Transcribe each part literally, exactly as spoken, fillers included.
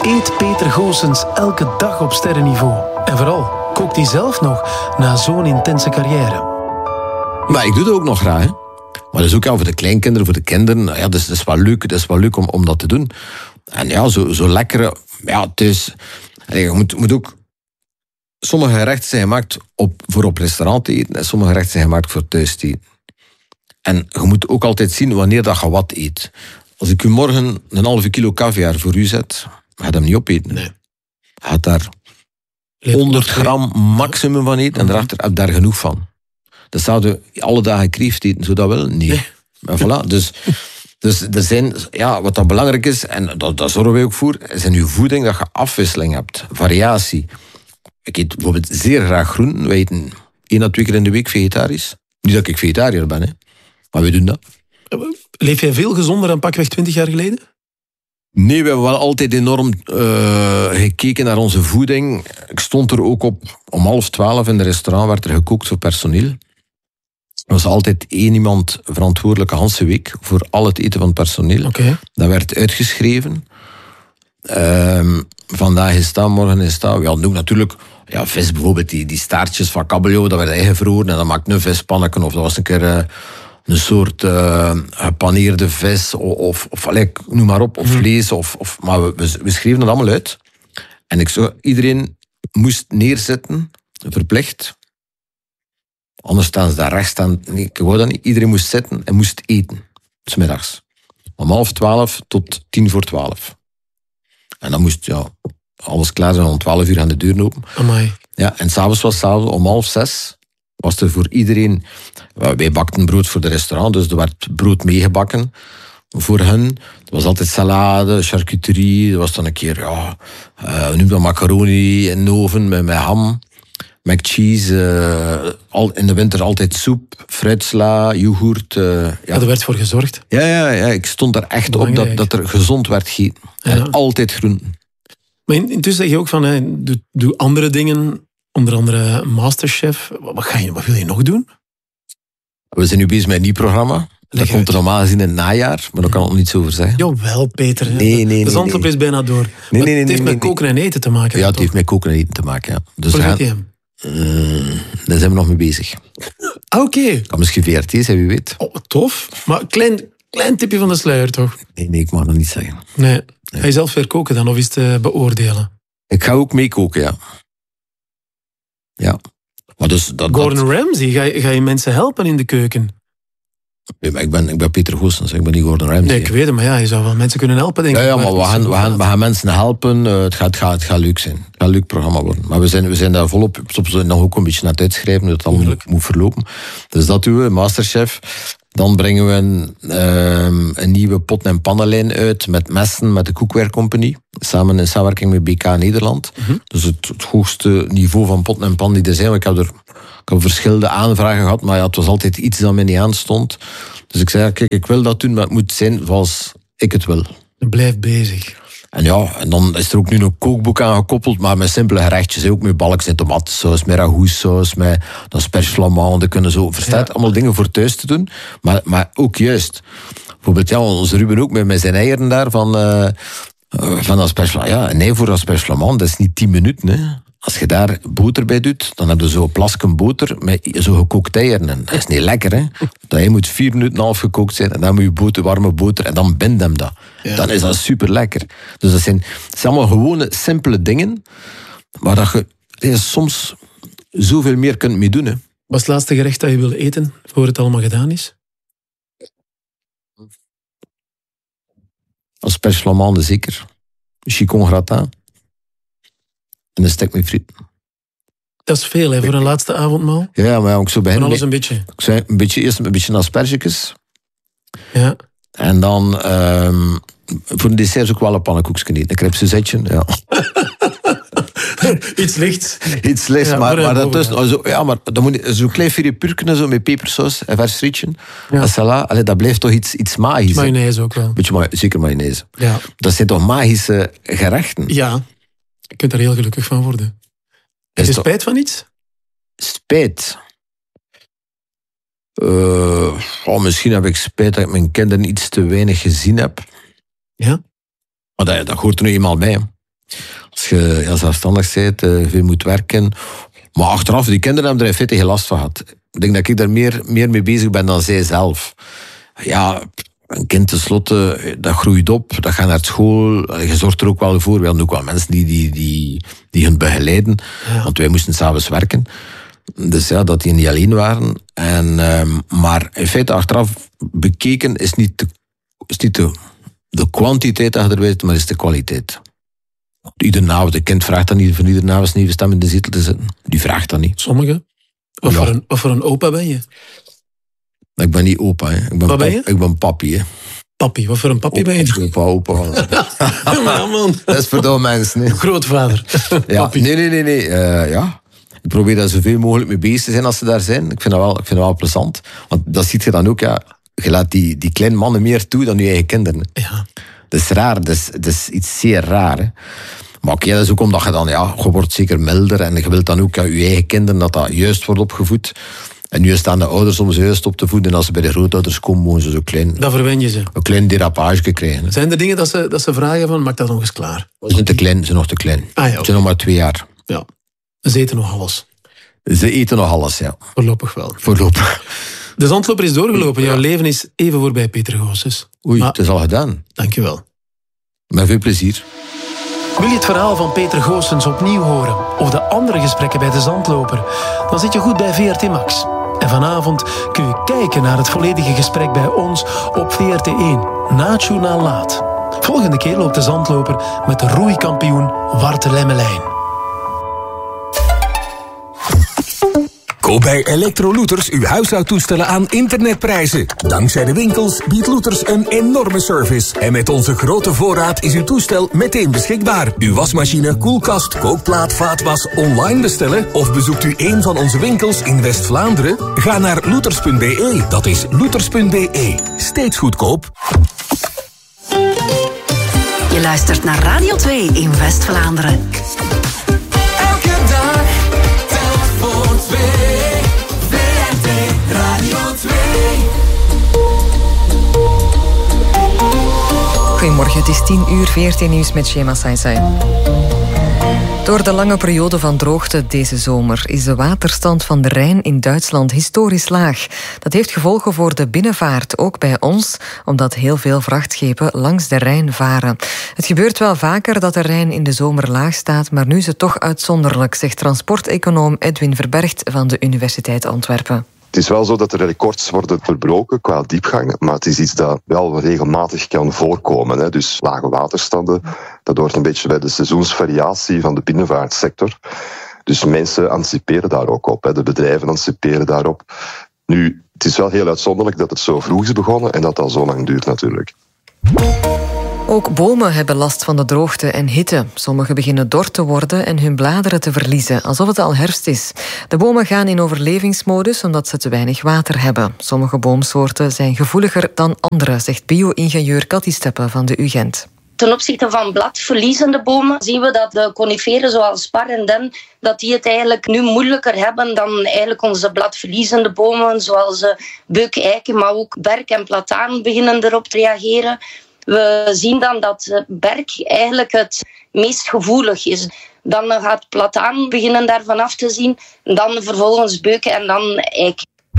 eet Peter Goossens elke dag op sterrenniveau? En vooral, kookt hij zelf nog na zo'n intense carrière? Maar ik doe dat ook nog graag, hè. Maar dat is ook ja, voor de kleinkinderen, voor de kinderen. Ja, dat is, dat is wel leuk, dat is wel leuk om, om dat te doen. En ja, zo, zo lekkere... Ja, thuis... Je moet, moet ook... Sommige gerechten zijn gemaakt op, voor op restaurant te eten en sommige gerechten zijn gemaakt voor thuis te eten. En je moet ook altijd zien wanneer dat je wat eet. Als ik u morgen een halve kilo caviar voor u zet, ga je hem niet opeten. Nee. Je gaat daar honderd gram maximum van eten en daarachter heb je daar genoeg van. Dat zouden alle dagen kreeft eten, zou dat wel? Nee. nee. Maar voilà, dus... Dus er zijn, ja, wat dat belangrijk is, en dat, dat zorgen wij ook voor, is in je voeding dat je afwisseling hebt, variatie. Ik eet bijvoorbeeld zeer graag groenten. Wij eten één à twee keer in de week vegetarisch. Niet dat ik vegetariër ben, hè. Maar wij doen dat. Leef jij veel gezonder dan pakweg twintig jaar geleden? Nee, we hebben wel altijd enorm uh, gekeken naar onze voeding. Ik stond er ook op, om half twaalf in het restaurant werd er gekookt voor personeel. Er was altijd één iemand verantwoordelijk de hele week voor al het eten van het personeel. Okay. Dat werd uitgeschreven. Um, vandaag is dat, morgen is dat. We hadden ook natuurlijk ja, vis, bijvoorbeeld die, die staartjes van kabeljauw, dat werd ingevroren en dat maakte een vispanneken. Of dat was een keer uh, een soort uh, gepaneerde vis, of, of, of allez, noem maar op, of mm. vlees. Of, of, maar we, we, we schreven het allemaal uit. En ik zou, iedereen moest neerzetten, verplicht. Anders staan ze daar rechts staan. Nee, ik wou dat niet. Iedereen moest zitten en moest eten. 's middags. Om half twaalf tot tien voor twaalf. En dan moest ja, alles klaar zijn. Om twaalf uur gaan de deuren open. Amai. Ja, en s'avonds was s'avonds om half zes. Was er voor iedereen... Wij bakten brood voor de restaurant, dus er werd brood meegebakken. Voor hen. Er was altijd salade, charcuterie. Er was dan een keer, ja... Uh, we noemen dat macaroni in de oven met, met ham. Mac cheese, uh, al, in de winter altijd soep, fruitsla, yoghurt. Uh, ja. ja, er werd voor gezorgd. Ja, ja, ja, ik stond er echt op dat, dat er gezond werd gegeten. Ja. En altijd groenten. Maar intussen zeg je ook van, hè, doe, doe andere dingen, onder andere Masterchef. Wat, ga je, wat wil je nog doen? We zijn nu bezig met een nieuw programma. Dat komt er normaal gezien in het najaar, maar daar kan ik nog niets over zeggen. Jawel, Peter. Nee, nee, nee. De zandloop nee, nee. is bijna door. Nee, nee, nee, het heeft nee, met nee, koken en eten te maken. Ja, het toch? heeft met koken en eten te maken, ja. Dus Hoe heet je hem? Uh, daar zijn we nog mee bezig. Ah, oké. Okay. Kan misschien V R T zijn, wie weet. Oh, tof. Maar klein, klein tipje van de sluier, toch? Nee, nee, ik mag nog niet zeggen. Nee. nee. Ga je zelf weer koken dan, of is het uh, beoordelen? Ik ga ook meekoken, ja. Ja. Maar dus dat, Gordon dat... Ramsay, ga je, ga je mensen helpen in de keuken? Nee, maar ik ben, ik ben Peter Goossens, ik ben niet Gordon Ramsay. Nee, ik weet het, maar ja, je zou wel mensen kunnen helpen, denk ik. Ja, ja, maar, maar we, gaan, we, gaan, we gaan mensen helpen. Uh, het, gaat, het, gaat, het gaat leuk zijn. Het gaat een leuk programma worden. Maar we zijn, we zijn daar volop, soms nog ook een beetje naar het uitschrijven, dat het allemaal moet, moet verlopen. Dus dat doen we, Masterchef. Dan brengen we een, uh, een nieuwe pot- en pannenlijn uit met messen, met de Cookware Company. Samen in samenwerking met B K Nederland. Mm-hmm. Dus het, het hoogste niveau van pot en pan die er zijn. Ik heb er ik heb verschillende aanvragen gehad, maar ja, het was altijd iets dat mij niet aanstond. Dus ik zei, kijk, ik wil dat doen, maar het moet zijn zoals ik het wil. Blijf bezig. En ja, en dan is er ook nu een kookboek aan gekoppeld, maar met simpele gerechtjes. Ook met balkjes en tomatensaus, met ragoutsaus, met asperges flamande. Kunnen zo, verstaat, ja. Allemaal dingen voor thuis te doen. Maar, maar ook juist. Bijvoorbeeld, ja, onze Ruben ook met, met zijn eieren daar van, uh, van asperges. Ja, een ei voor asperges flamande, dat is niet tien minuten, hè. Als je daar boter bij doet, dan heb je zo'n plasken boter met zo gekookt eieren. En dat is niet lekker, hè. Dat ei moet vier minuten en half gekookt zijn en dan moet je boter, warme boter en dan bind hem dat. Ja. Dan is dat super lekker. Dus dat zijn, dat zijn allemaal gewone, simpele dingen, maar dat je ja, soms zoveel meer kunt mee doen, hè. Wat is het laatste gerecht dat je wil eten, voor het allemaal gedaan is? Asperges flamande zeker. Chicon gratin. En een stek met friet. Dat is veel, hè, voor een laatste avondmaal. Ja, maar ja, ook zo bij Van hen. alles een beetje. Ik zei een beetje eerst een beetje asperges. Ja. En dan um, voor een dessert ook wel een pannenkoekje eten. Een crêpe Suzetje, ja. Iets lichts. Iets lichts, ja, maar, maar dat boven, tussen, ja. ja, maar dan moet je zo'n klein vierde purken zo met pepersaus en vers frietje. Ja. En salade, allee, dat blijft toch iets, iets magisch. Mayonaise ook wel. Beetje ma- zeker mayonaise. Ja. Dat zijn toch magische gerechten? Ja. Je kunt er heel gelukkig van worden. Heb je toch... spijt van iets? Spijt? Uh, oh, misschien heb ik spijt dat ik mijn kinderen iets te weinig gezien heb. Ja? Maar dat, dat hoort er nu eenmaal bij. Hè. als je ja, zelfstandig bent, uh, veel moet werken. Maar achteraf, die kinderen hebben er in feite geen last van gehad. Ik denk dat ik daar meer, meer mee bezig ben dan zij zelf. Ja, een kind tenslotte, dat groeit op, dat gaat naar school. Je zorgt er ook wel voor. We hadden ook wel mensen die, die, die, die hun begeleiden. Ja. Want wij moesten s'avonds werken. Dus ja, dat die niet alleen waren. En, um, maar in feite, achteraf bekeken, is niet de, is niet de, de kwantiteit dat je er weet, maar is de kwaliteit. Iedere avond, de kind vraagt dan niet voor iedere avond een nieuwe stem in de zetel te zitten. Die vraagt dat niet. Sommigen. Wat, ja. voor, een, wat voor een opa ben je? Ik ben niet opa, hè. Ik ben wat ben je? Pap, ik ben papi, hè. Papi, wat voor een papi opa, ben je? Opa, opa. Ja, man. Dat is voor de mensen, hè. Grootvader. Ja, papi. Nee, nee, nee. nee. Uh, ja. Ik probeer daar zoveel mogelijk mee bezig te zijn als ze daar zijn. Ik vind dat wel, ik vind dat wel plezant. Want dat ziet je dan ook, ja. Je laat die, die kleine mannen meer toe dan je eigen kinderen. Ja. Dat is raar, dat is, dat is iets zeer raar, hè. Maar oké, okay, dat is ook omdat je dan, ja, je wordt zeker milder en je wilt dan ook, ja, je eigen kinderen, dat dat juist wordt opgevoed. En nu staan de ouders om ze juist op te voeden en als ze bij de grootouders komen, moeten ze zo klein... Dat verwen je ze. Een klein derapage krijgen. Hè. Zijn er dingen dat ze, dat ze vragen van, maak dat nog eens klaar? Ze zijn te klein, ze zijn nog te klein. Ah, ja, okay. Ze zijn nog maar twee jaar. Ja, ze eten nog alles. Ze eten nog alles, ja. Voorlopig wel. Voorlopig. De zandloper is doorgelopen. Jouw leven is even voorbij, Peter Goossens. Oei, maar, het is al gedaan. Dank je wel. Met veel plezier. Wil je het verhaal van Peter Goossens opnieuw horen? Of de andere gesprekken bij de zandloper? Dan zit je goed bij V R T Max. En vanavond kun je kijken naar het volledige gesprek bij ons op V R T één. Na het journaal laat. Volgende keer loopt de zandloper met de roeikampioen Warte Lemmelijn. Koop bij Electro-Looters uw huishoudtoestellen aan internetprijzen. Dankzij de winkels biedt Looters een enorme service. En met onze grote voorraad is uw toestel meteen beschikbaar. Uw wasmachine, koelkast, kookplaat, vaatwas online bestellen? Of bezoekt u een van onze winkels in West-Vlaanderen? Ga naar looters punt b e. Dat is looters punt b e. Steeds goedkoop. Je luistert naar Radio twee in West-Vlaanderen. Elke dag telt voor twee. V R T Radio twee. Goedemorgen, het is tien uur, V R T Nieuws met Shema Saisai. Door de lange periode van droogte deze zomer is de waterstand van de Rijn in Duitsland historisch laag. Dat heeft gevolgen voor de binnenvaart, ook bij ons, omdat heel veel vrachtschepen langs de Rijn varen. Het gebeurt wel vaker dat de Rijn in de zomer laag staat, maar nu is het toch uitzonderlijk, zegt transporteconoom Edwin Verbergt van de Universiteit Antwerpen. Het is wel zo dat er records worden verbroken qua diepgang, maar het is iets dat wel regelmatig kan voorkomen. Hè. Dus lage waterstanden, dat hoort een beetje bij de seizoensvariatie van de binnenvaartsector. Dus mensen anticiperen daar ook op, hè. De bedrijven anticiperen daarop. Nu, het is wel heel uitzonderlijk dat het zo vroeg is begonnen en dat dat zo lang duurt natuurlijk. Ook bomen hebben last van de droogte en hitte. Sommige beginnen dor te worden en hun bladeren te verliezen, alsof het al herfst is. De bomen gaan in overlevingsmodus omdat ze te weinig water hebben. Sommige boomsoorten zijn gevoeliger dan andere, zegt bio-ingenieur Cathy Steppe van de U Gent. Ten opzichte van bladverliezende bomen zien we dat de coniferen zoals spar en den, dat die het eigenlijk nu moeilijker hebben dan eigenlijk onze bladverliezende bomen, zoals beuk, eiken, maar ook berk en plataan beginnen erop te reageren. We zien dan dat berk eigenlijk het meest gevoelig is. Dan gaat plataan beginnen daarvan af te zien, dan vervolgens beuken en dan eik.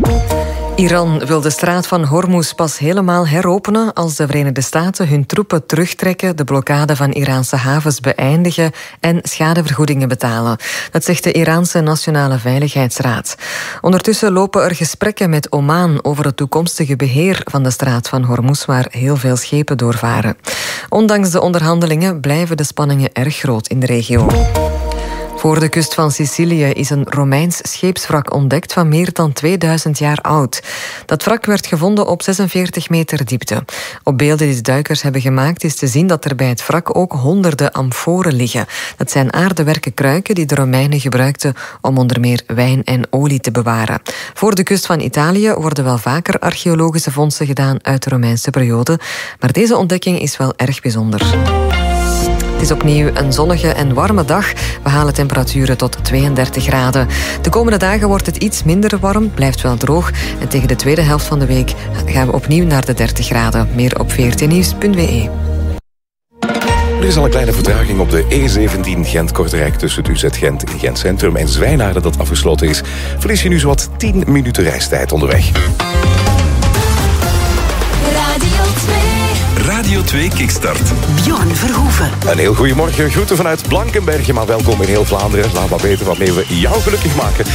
Iran wil de straat van Hormuz pas helemaal heropenen als de Verenigde Staten hun troepen terugtrekken, de blokkade van Iraanse havens beëindigen en schadevergoedingen betalen. Dat zegt de Iraanse Nationale Veiligheidsraad. Ondertussen lopen er gesprekken met Oman over het toekomstige beheer van de straat van Hormuz, waar heel veel schepen doorvaren. Ondanks de onderhandelingen blijven de spanningen erg groot in de regio. Voor de kust van Sicilië is een Romeins scheepswrak ontdekt van meer dan tweeduizend jaar oud. Dat wrak werd gevonden op zesenveertig meter diepte. Op beelden die de duikers hebben gemaakt is te zien dat er bij het wrak ook honderden amforen liggen. Dat zijn aardewerken kruiken die de Romeinen gebruikten om onder meer wijn en olie te bewaren. Voor de kust van Italië worden wel vaker archeologische vondsten gedaan uit de Romeinse periode, maar deze ontdekking is wel erg bijzonder. Het is opnieuw een zonnige en warme dag. We halen temperaturen tot tweeëndertig graden. De komende dagen wordt het iets minder warm, blijft wel droog. En tegen de tweede helft van de week gaan we opnieuw naar de dertig graden. Meer op v r t nieuws punt b e. Er is al een kleine vertraging op de E zeventien Gent-Kortrijk tussen het U Z Gent in Gent Centrum en Zwijnaarden dat afgesloten is. Verlies je nu zowat tien minuten reistijd onderweg. Radio twee. Radio twee Kickstart. Bjorn Verhoeven. Een heel goedemorgen, groeten vanuit Blankenberge, maar welkom in heel Vlaanderen. Laat maar weten waarmee we jou gelukkig maken.